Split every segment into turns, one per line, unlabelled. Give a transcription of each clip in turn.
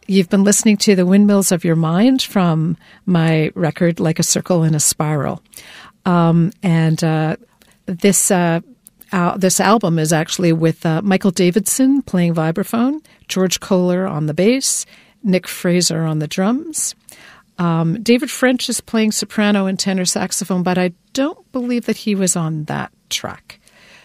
You've been listening to The Windmills of Your Mind from my record, Like a Circle in a Spiral. This album is actually with Michael Davidson playing vibraphone, George Kohler on the bass, Nick Fraser on the drums. David French is playing soprano and tenor saxophone, but I don't believe that he was on that track.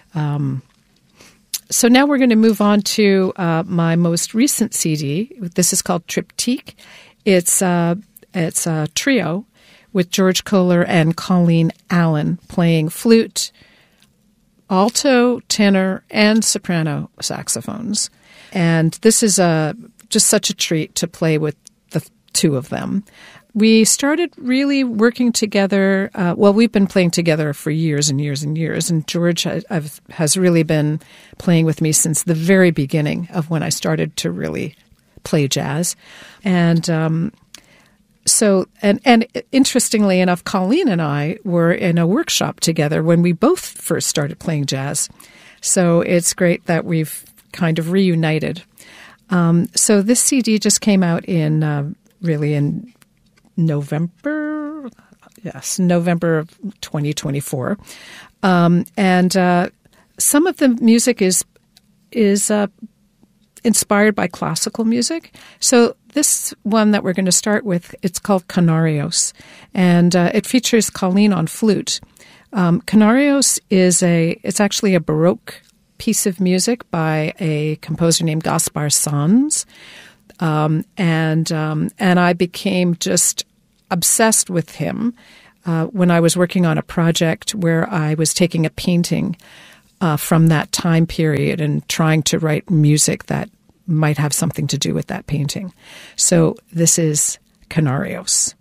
So now we're going to move on to my most recent CD. This is called Triptyque. It's a trio with George Kohler and Colleen Allen playing flute, alto, tenor, and soprano saxophones. And this is just such a treat to play with the two of them. We started really working together. We've been playing together for years and years and years. And George has really been playing with me since the very beginning of when I started to really play jazz. And interestingly enough, Colleen and I were in a workshop together when we both first started playing jazz. So it's great that we've kind of reunited. So this CD just came out in November of 2024. Some of the music is inspired by classical music. So this one that we're going to start with, it's called Canarios, and it features Colleen on flute. Canarios it's actually a Baroque piece of music by a composer named Gaspar Sanz. And I became just obsessed with him when I was working on a project where I was taking a painting from that time period and trying to write music that might have something to do with that painting. So this is Canarios.